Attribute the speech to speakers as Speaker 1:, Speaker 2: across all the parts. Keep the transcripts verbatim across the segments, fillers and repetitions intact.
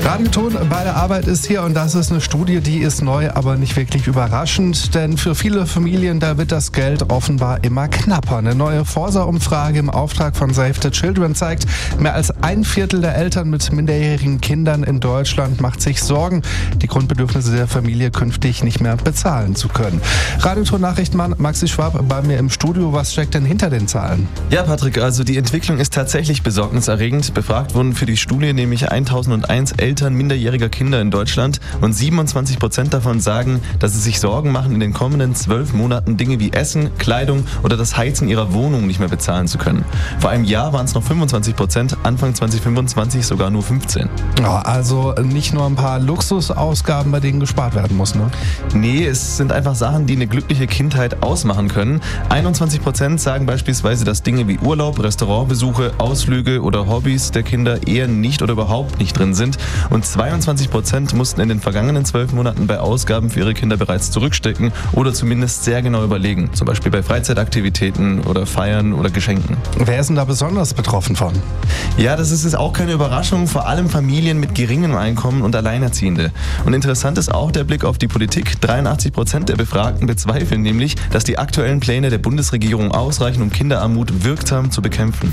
Speaker 1: Radioton bei der Arbeit ist hier und das ist eine Studie, die ist neu, aber nicht wirklich überraschend, denn für viele Familien, da wird das Geld offenbar immer knapper. Eine neue Forsa-Umfrage im Auftrag von Save the Children zeigt, mehr als ein Viertel der Eltern mit minderjährigen Kindern in Deutschland macht sich Sorgen, die Grundbedürfnisse der Familie künftig nicht mehr bezahlen zu können. Radioton-Nachrichtenmann Maxi Schwab bei mir im Studio. Was steckt denn hinter den Zahlen?
Speaker 2: Ja, Patrick, also die Entwicklung ist tatsächlich besorgniserregend. Befragt wurden für die Studie nämlich eintausendeins Eltern minderjähriger Kinder in Deutschland und siebenundzwanzig Prozent davon sagen, dass sie sich Sorgen machen, in den kommenden zwölf Monaten Dinge wie Essen, Kleidung oder das Heizen ihrer Wohnung nicht mehr bezahlen zu können. Vor einem Jahr waren es noch fünfundzwanzig Prozent, Anfang zwanzig fünfundzwanzig sogar nur fünfzehn.
Speaker 1: Ja, also nicht nur ein paar Luxusausgaben, bei denen gespart werden muss, ne?
Speaker 2: Nee, es sind einfach Sachen, die eine glückliche Kindheit ausmachen können. einundzwanzig Prozent sagen beispielsweise, dass Dinge wie Urlaub, Restaurantbesuche, Ausflüge oder Hobbys der Kinder eher nicht oder überhaupt nicht drin sind. Und zweiundzwanzig Prozent mussten in den vergangenen zwölf Monaten bei Ausgaben für ihre Kinder bereits zurückstecken oder zumindest sehr genau überlegen. Zum Beispiel bei Freizeitaktivitäten oder Feiern oder Geschenken.
Speaker 1: Wer ist denn da besonders betroffen von?
Speaker 2: Ja, das ist jetzt auch keine Überraschung. Vor allem Familien mit geringem Einkommen und Alleinerziehende. Und interessant ist auch der Blick auf die Politik. dreiundachtzig Prozent der Befragten bezweifeln nämlich, dass die aktuellen Pläne der Bundesregierung ausreichen, um Kinderarmut wirksam zu bekämpfen.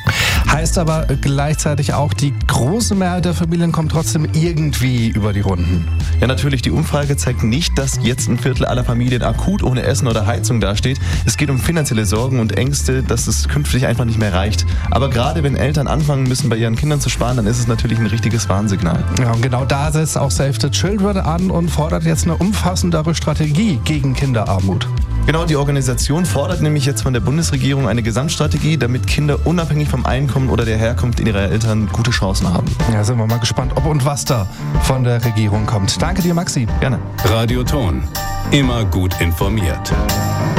Speaker 1: Heißt aber gleichzeitig auch, die große Mehrheit der Familien kommt trotzdem irgendwie über die Runden.
Speaker 2: Ja, natürlich, die Umfrage zeigt nicht, dass jetzt ein Viertel aller Familien akut ohne Essen oder Heizung dasteht. Es geht um finanzielle Sorgen und Ängste, dass es künftig einfach nicht mehr reicht. Aber gerade wenn Eltern anfangen müssen, bei ihren Kindern zu sparen, dann ist es natürlich ein richtiges Warnsignal.
Speaker 1: Ja, und genau da setzt auch Save the Children an und fordert jetzt eine umfassendere Strategie gegen Kinderarmut.
Speaker 2: Genau, die Organisation fordert nämlich jetzt von der Bundesregierung eine Gesamtstrategie, damit Kinder unabhängig vom Einkommen oder der Herkunft ihrer Eltern gute Chancen haben.
Speaker 1: Ja, sind wir mal gespannt, ob und was da von der Regierung kommt. Danke dir, Maxi.
Speaker 2: Gerne.
Speaker 3: Radioton. Immer gut informiert.